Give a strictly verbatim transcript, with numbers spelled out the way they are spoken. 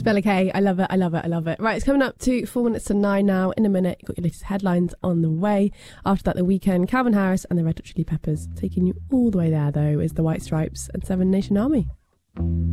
Bella K, I love it, I love it, I love it. Right, it's coming up to four minutes to nine now. In a minute, you've got your latest headlines on the way. After that, The Weeknd, Calvin Harris and the Red Hot Chili Peppers. Taking you all the way there, though, is the White Stripes and Seven Nation Army.